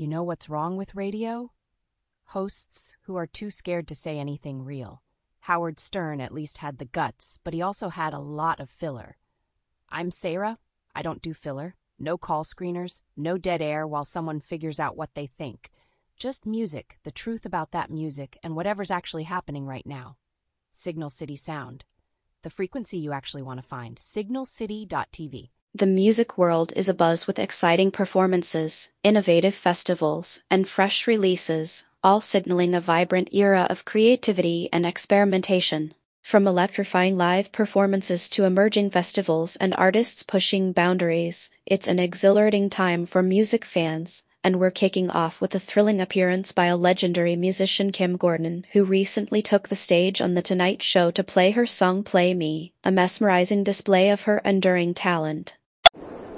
You know what's wrong with radio? Hosts who are too scared to say anything real. Howard Stern at least had the guts, but he also had a lot of filler. I'm Sarah. I don't do filler. No call screeners, no dead air while someone figures out what they think. Just music, the truth about that music, and whatever's actually happening right now. Signal City Sound. The frequency you actually want to find. signalcity.tv. The music world is abuzz with exciting performances, innovative festivals, and fresh releases, all signaling a vibrant era of creativity and experimentation. From electrifying live performances to emerging festivals and artists pushing boundaries, it's an exhilarating time for music fans, and we're kicking off with a thrilling appearance by a legendary musician, Kim Gordon, who recently took the stage on The Tonight Show to play her song Play Me, a mesmerizing display of her enduring talent.